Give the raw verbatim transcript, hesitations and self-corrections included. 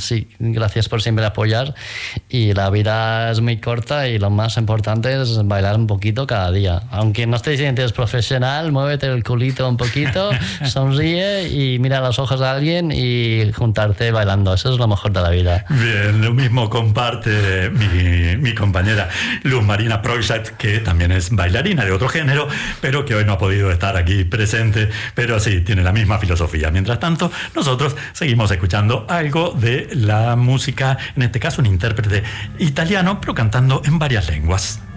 sí, gracias por siempre apoyar. Y la vida es muy corta y lo más importante es bailar un poquito cada día. Aunque no te sientes profesional, muévete el culito un poquito, sonríe y mira a los ojos a alguien y juntarte bailando. Eso es lo mejor de la vida. Bien, lo mismo comparte mi, mi compañera Luz Marina Proyset, que también es bailarina de otro género, pero que hoy no ha podido estar aquí presente, pero sí, tiene la misma filosofía. Mientras tanto, nosotros seguimos escuchando algo de la música, en este caso un intérprete italiano, pero cantando en varias lenguas.